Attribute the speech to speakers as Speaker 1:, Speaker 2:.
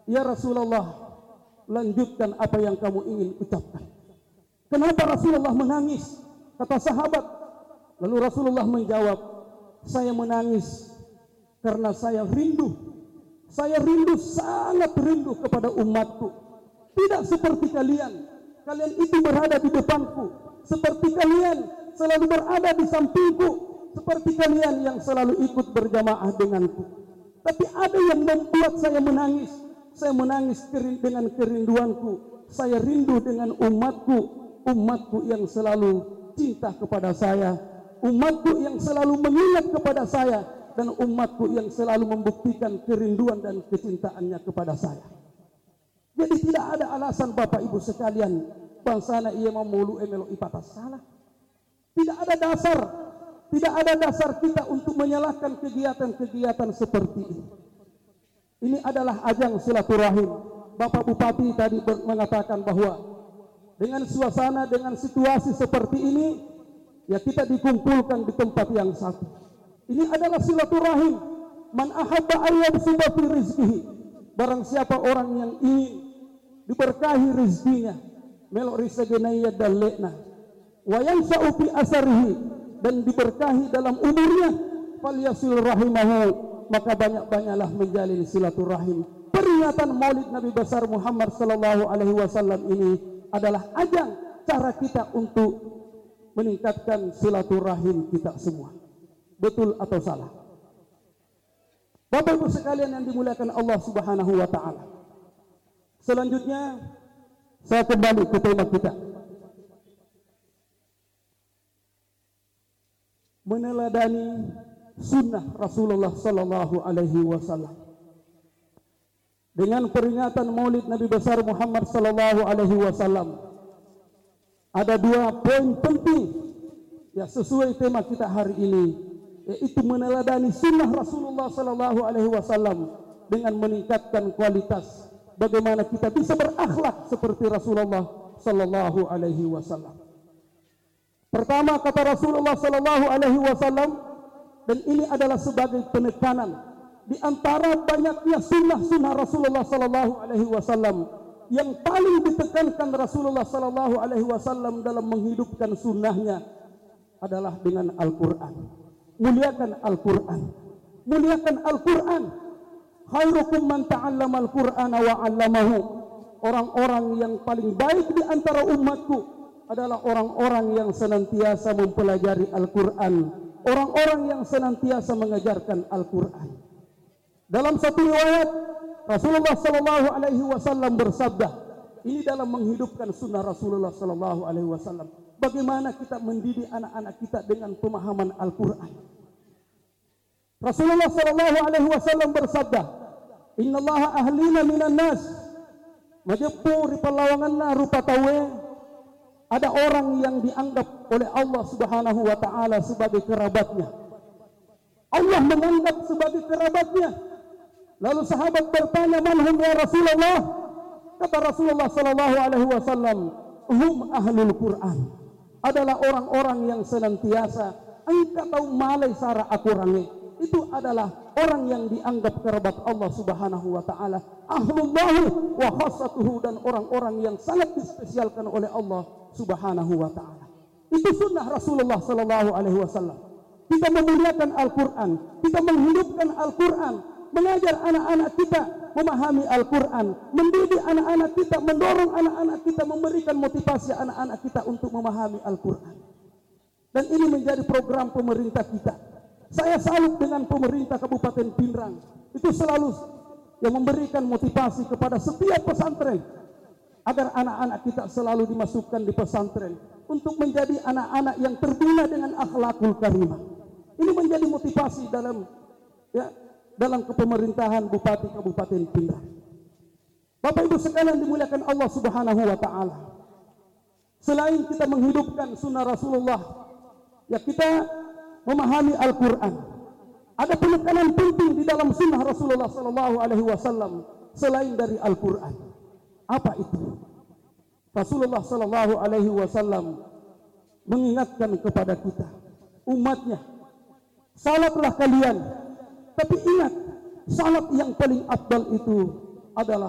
Speaker 1: "Ya Rasulullah, lanjutkan apa yang kamu ingin ucapkan." Kenapa Rasulullah menangis? Kata sahabat. Lalu Rasulullah menjawab, "Saya menangis karena saya rindu. Saya rindu, sangat rindu kepada umatku. Tidak seperti kalian. Kalian itu berada di depanku. Seperti kalian selalu berada di sampingku. Seperti kalian yang selalu ikut berjamaah denganku. Tapi ada yang membuat saya menangis. Saya menangis dengan kerinduanku. Saya rindu dengan umatku. Umatku yang selalu cinta kepada saya. Umatku yang selalu mengingat kepada saya. Dan umatku yang selalu membuktikan kerinduan dan kecintaannya kepada saya." Jadi tidak ada alasan Bapak Ibu sekalian, bangsana ia memulu emelo ipatas salah. Tidak ada dasar kita untuk menyalahkan kegiatan-kegiatan seperti ini. Ini adalah ajang silaturahim. Bapak Bupati tadi mengatakan bahwa dengan suasana, dengan situasi seperti ini, ya kita dikumpulkan di tempat yang satu. Ini adalah silaturahim. Man ahabba ayyab subati rizkihi. Barang siapa orang yang ingin diberkahi rizkinya, melok rizqinaya dalekna, wa yansa'u fi asarihi, dan diberkahi dalam umurnya, falyasil rahimahu, maka banyak-banyaklah menjalin silaturahim. Peringatan Maulid Nabi besar Muhammad sallallahu alaihi wasallam ini adalah ajang cara kita untuk meningkatkan silaturahim kita semua. Betul atau salah? Bapak Ibu sekalian yang dimuliakan Allah Subhanahu wa taala. Selanjutnya saya kembali ke tema kita. Meneladani sunnah Rasulullah sallallahu alaihi wasallam. Dengan peringatan Maulid Nabi besar Muhammad sallallahu alaihi wasallam, ada dua poin penting ya sesuai tema kita hari ini, yaitu meneladani sunnah Rasulullah sallallahu alaihi wasallam dengan meningkatkan kualitas bagaimana kita bisa berakhlak seperti Rasulullah sallallahu alaihi wasallam. Pertama kata Rasulullah sallallahu alaihi wasallam, dan ini adalah sebagai penekanan di antara banyaknya sunnah-sunnah Rasulullah sallallahu alaihi wasallam, yang paling ditekankan Rasulullah sallallahu alaihi wasallam dalam menghidupkan sunnahnya adalah dengan Al-Quran. Muliakan Al-Quran. Muliakan Al-Quran. Khairukum man ta'allama Al-Qur'ana wa 'allamahu. Orang-orang yang paling baik di antara umatku adalah orang-orang yang senantiasa mempelajari Al-Quran. Orang-orang yang senantiasa mengajarkan Al-Quran. Dalam satu riwayat, Rasulullah sallallahu alaihi wasallam bersabda, ini dalam menghidupkan sunnah Rasulullah sallallahu alaihi wasallam. Bagaimana kita mendidik anak-anak kita dengan pemahaman Al-Quran. Rasulullah sallallahu alaihi wasallam bersabda, "Innallaha ahlina minan nas." Majepu ripalawanganna rupa tawe, ada orang yang dianggap oleh Allah Subhanahu wa taala sebagai kerabatnya. Allah menganggap sebagai kerabatnya. Lalu sahabat bertanya, "Man hum ya Rasulullah?" Kata Rasulullah sallallahu alaihi wasallam, "Hum ahlul Quran." Adalah orang-orang yang senantiasa engkau tahu malai sara akurange. Itu adalah orang yang dianggap kerabat Allah Subhanahu wa taala, ahlullah wa khassatuhu, dan orang-orang yang sangat dispesialkan oleh Allah Subhanahu wa taala. Itu sunnah Rasulullah sallallahu alaihi wasallam. Kita memuliakan Al-Quran, kita menghidupkan Al-Quran, mengajar anak-anak kita memahami Al-Quran, mendidik anak-anak kita, mendorong anak-anak kita, memberikan motivasi anak-anak kita untuk memahami Al-Quran. Dan ini menjadi program pemerintah kita. Saya salut dengan pemerintah Kabupaten Pinrang. Itu selalu yang memberikan motivasi kepada setiap pesantren agar anak-anak kita selalu dimasukkan di pesantren untuk menjadi anak-anak yang terbina dengan akhlakul karimah. Ini menjadi motivasi dalam kepemerintahan Bupati Kabupaten Pinrang. Bapak Ibu sekalian dimuliakan Allah Subhanahu wa taala. Selain kita menghidupkan sunnah Rasulullah, ya kita memahami Al-Quran. Ada penekanan penting di dalam sunnah Rasulullah sallallahu alaihi wasallam selain dari Al-Quran. Apa itu? Rasulullah sallallahu alaihi wasallam mengingatkan kepada kita, umatnya, salatlah kalian. Tapi ingat, salat yang paling afdal itu adalah